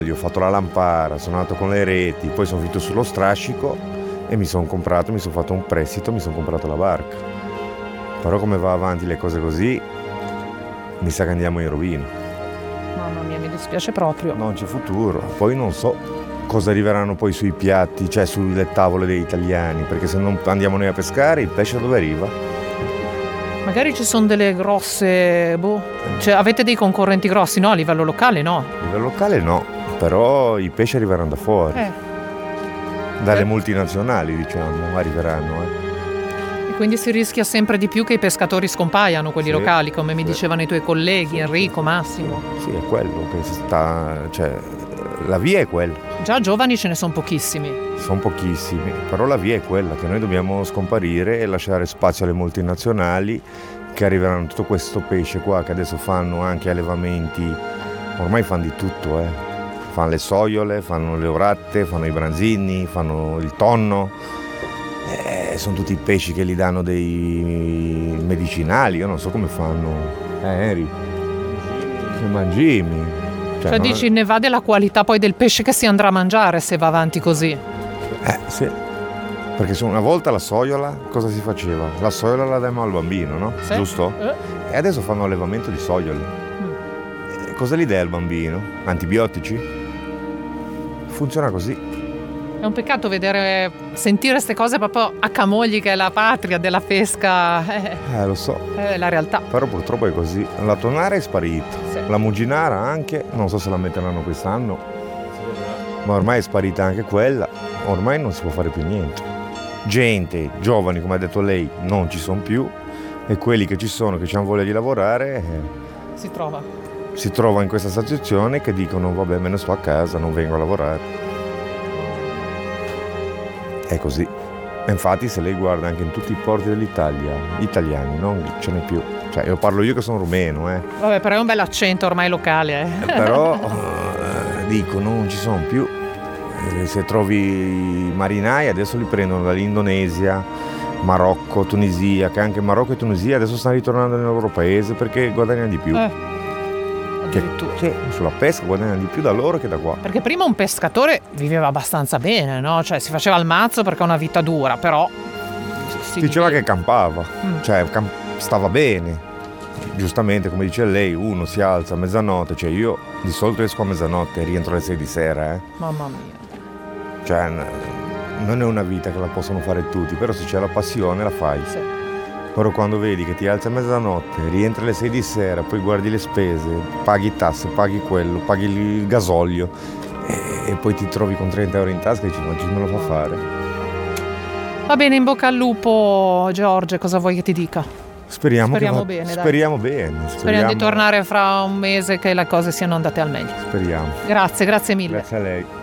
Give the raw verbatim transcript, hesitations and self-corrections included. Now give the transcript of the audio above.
Ho fatto la lampara, sono andato con le reti, poi sono finito sullo strascico e mi sono comprato, mi sono fatto un prestito, mi sono comprato la barca. Però come va avanti le cose così, mi sa che andiamo in rovina. Mamma mia, mi dispiace proprio. Non c'è futuro. Poi non so cosa arriveranno poi sui piatti, cioè sulle tavole degli italiani, perché se non andiamo noi a pescare, il pesce dove arriva? Magari ci sono delle grosse, boh, cioè avete dei concorrenti grossi, no? A livello locale no. A livello locale no, però i pesci arriveranno da fuori. Eh. Dalle Eh. multinazionali, diciamo, arriveranno. Eh. E quindi si rischia sempre di più che i pescatori scompaiano, quelli Sì, locali, come mi sì. dicevano i tuoi colleghi, Enrico, Massimo. Sì, è quello che si sta, cioè la via è quella. Già giovani ce ne sono pochissimi. Sono pochissimi, però la via è quella, che noi dobbiamo scomparire e lasciare spazio alle multinazionali che arriveranno tutto questo pesce qua, che adesso fanno anche allevamenti, ormai fanno di tutto, eh. Fanno le soiole, fanno le oratte, fanno i branzini, fanno il tonno, eh, sono tutti pesci che gli danno dei medicinali, io non so come fanno. Eh, Henry? I mangimi. Cioè, non dici è- ne va della qualità poi del pesce che si andrà a mangiare se va avanti così. Eh, sì. Perché se una volta la soiola, cosa si faceva? La soiola la diamo al bambino, no? Sì. Giusto? Eh. E adesso fanno allevamento di soiole. E cosa gli dai al bambino? Antibiotici? Funziona così. È un peccato vedere, sentire queste cose proprio a Camogli, che è la patria della pesca, eh, Eh, lo so. è la realtà. Però purtroppo è così. La tonara è sparita. Sì. La muginara anche. Non so se la metteranno quest'anno. Ma ormai è sparita anche quella. Ormai non si può fare più niente. Gente, giovani, come ha detto lei, non ci sono più. E quelli che ci sono, che hanno voglia di lavorare, eh, Si trova. si trovano in questa situazione che dicono vabbè, me ne sto a casa, non vengo a lavorare. È così. E infatti se lei guarda anche in tutti i porti dell'Italia, italiani, non ce n'è più. Cioè, io parlo io che sono rumeno, eh. Vabbè, però è un bel accento ormai locale. Eh. Però eh, dico, non ci sono più. Eh, se trovi i marinai adesso li prendono dall'Indonesia, Marocco, Tunisia, che anche Marocco e Tunisia adesso stanno ritornando nel loro paese perché guadagnano di più. Eh, addirittura. Sì, sulla pesca guadagnano di più da loro che da qua. Perché prima un pescatore viveva abbastanza bene, no? Cioè si faceva il mazzo perché è una vita dura, però si Diceva vive- che campava, Mm. cioè cam- stava bene. Giustamente, come dice lei, uno si alza a mezzanotte, cioè io di solito esco a mezzanotte e rientro alle sei di sera, eh. Mamma mia. Cioè n- non è una vita che la possono fare tutti, però se c'è la passione la fai. Sì. Però quando vedi che ti alzi a mezzanotte, rientri alle sei di sera, poi guardi le spese, paghi tasse, paghi quello, paghi il gasolio e, e poi ti trovi con trenta euro in tasca e dici ma chi me lo fa fare? Va bene, in bocca al lupo, Giorgio, cosa vuoi che ti dica? Speriamo, Speriamo che va- bene, dai. speriamo bene. Speriamo, Speriamo di tornare fra un mese che le cose siano andate al meglio. Speriamo. Grazie, grazie mille. Grazie a lei.